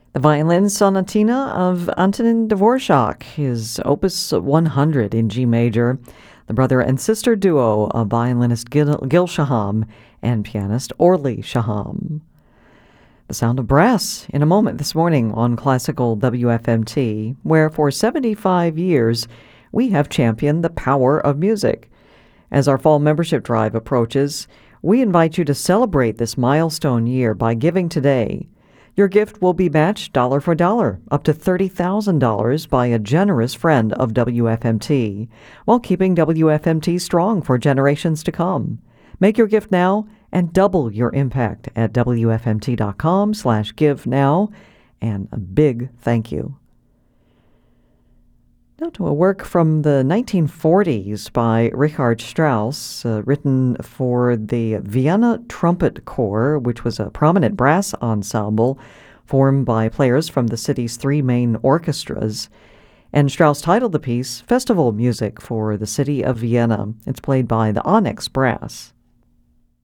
The Violin Sonatina of Antonin Dvorak, his Opus 100 in G major, the brother and sister duo of violinist Gil Shaham and pianist Orly Shaham. The sound of brass in a moment this morning on Classical WFMT, where for 75 years we have championed the power of music. As our fall membership drive approaches, we invite you to celebrate this milestone year by giving today. Your gift will be matched dollar for dollar, up to $30,000 by a generous friend of WFMT, while keeping WFMT strong for generations to come. Make your gift now and double your impact at WFMT.com/give now, and a big thank you. Now to a work from the 1940s by Richard Strauss, written for the Vienna Trumpet Corps, which was a prominent brass ensemble formed by players from the city's three main orchestras. And Strauss titled the piece Festival Music for the City of Vienna. It's played by the Onyx Brass.